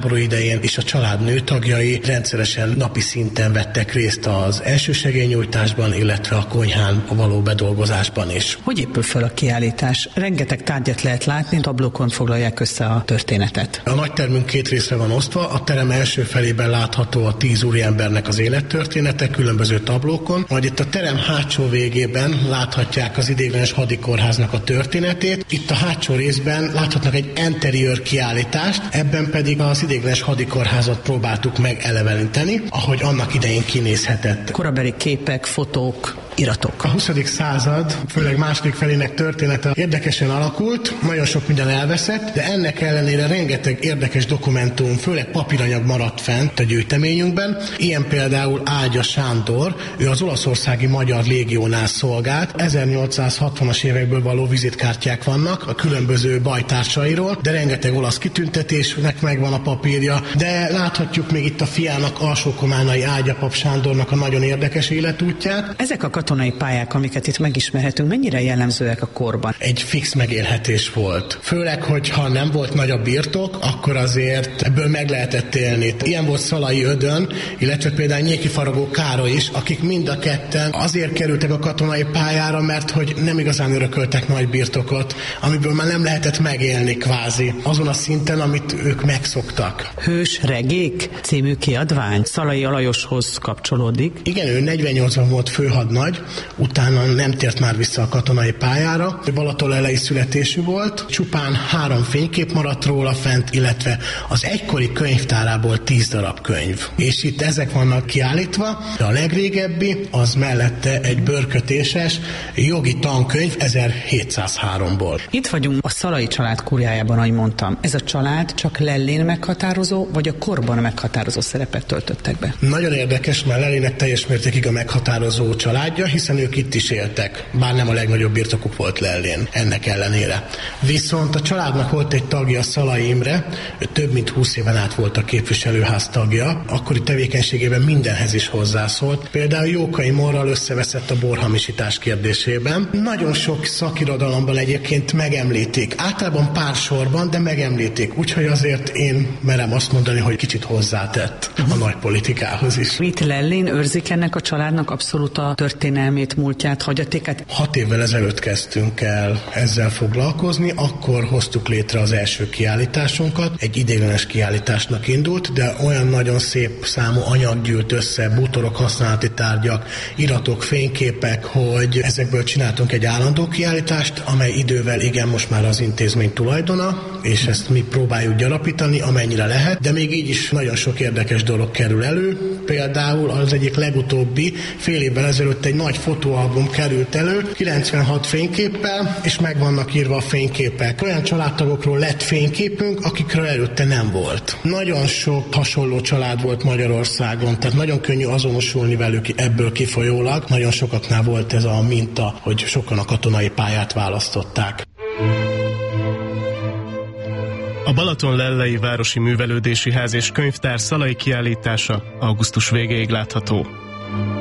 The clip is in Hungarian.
háború idején, és a család nőtagjai rendszeresen napi szinten vettek részt az elsősegélynyújtásban, illetve a konyhán való bedolgozásban is. Hogy épül fel a kiállítás? Rengeteg tárgyat lehet látni, tablókon foglalják össze a történetet. A nagytermünk két részre van osztva, a terem első felében látható a 10 úriembernek az élettörténete különböző tablókon, majd itt a terem hátsó végében láthatják az ideiglenes hadikórháznak a történetét. Itt a hátsó részben láthatnak egy interiőr kiállítást, ebben pedig az ideiglenes hadikórházat próbáltuk megeleveníteni, ahogy annak idején kinézhetett. Korabeli képek, fotók, iratok. A 20. század, főleg második felének története érdekesen alakult, nagyon sok minden elveszett, de ennek ellenére rengeteg érdekes dokumentum, főleg papíranyag maradt fent a gyűjteményünkben. Ilyen például Ágya Sándor, ő az olaszországi magyar légiónál szolgált. 1860-as évekből való vizitkártyák vannak a különböző bajtársairól, de rengeteg olasz kitüntetésnek megvan a papírja, de láthatjuk még itt a fiának, alsókománai Ágya pap Sándornak a nagyon érdekes életútját. Ezek a katonai pályák, amiket itt megismerhetünk, mennyire jellemzőek a korban? Egy fix megélhetés volt. Főleg, hogyha nem volt nagy a birtok, akkor azért ebből meg lehetett élni. Ilyen volt Szalai Ödön, illetve például Nyékifaragó Károly is, akik mind a ketten azért kerültek a katonai pályára, mert hogy nem igazán örököltek nagy birtokot, amiből már nem lehetett megélni kvázi azon a szinten, amit ők megszoktak. Hős regék című kiadvány Szalai Alajoshoz kapcsolódik. Igen, ő 48-ban volt főhadnagy, utána nem tért már vissza a katonai pályára. Balatonlellei születésű volt, csupán 3 fénykép maradt róla fent, illetve az egykori könyvtárából 10 darab könyv. És itt ezek vannak kiállítva, de a legrégebbi, az mellette egy bőrkötéses jogi tankönyv 1703-ból. Itt vagyunk a Szalai család kurjájában, ahogy mondtam. Ez a család csak Lellén meghatározó, vagy a korban meghatározó szerepet töltöttek be? Nagyon érdekes, mert Lellének teljes mértékig a meghatározó családja, hiszen ők itt is éltek, bár nem a legnagyobb birtokuk volt Lellén, ennek ellenére. Viszont a családnak volt egy tagja, Szalai Imre, ő több mint 20 éven át volt a képviselőház tagja, akkori tevékenységében mindenhez is hozzászólt. Például Jókai Morral összeveszett a borhamisítás kérdésében. Nagyon sok szakirodalomban egyébként megemlítik, általában pár sorban, de megemlítik, úgyhogy azért én merem azt mondani, hogy kicsit hozzátett a nagy politikához is. Itt Lellén őrzik ennek a családnak abszolút a történelmét, múltját, hagyatékát? 6 évvel ezelőtt kezdtünk el ezzel foglalkozni, akkor hoztuk létre az első kiállításunkat. Egy ideiglenes kiállításnak indult, de olyan nagyon szép számú anyag gyűlt össze, bútorok, használati tárgyak, iratok, fényképek, hogy ezekből csináltunk egy állandó kiállítást, amely idővel igen most már az intézmény tulajdona, és ezt mi próbáljuk gyarapítani, amennyire lehet, de még így is nagyon sok érdekes dolog kerül elő. Például az egyik legutóbbi, fél évvel ezelőtt egy nagy fotóalbum került elő, 96 fényképpel, és meg vannak írva a fényképek. Olyan családtagokról lett fényképünk, akikről előtte nem volt. Nagyon sok hasonló család volt Magyarországon, tehát nagyon könnyű azonosulni velük ebből kifolyólag. Nagyon sokaknál volt ez a minta, hogy sokan a katonai pályát választották. A Balatonlellei Városi Művelődési Ház és Könyvtár Szalai kiállítása augusztus végéig látható.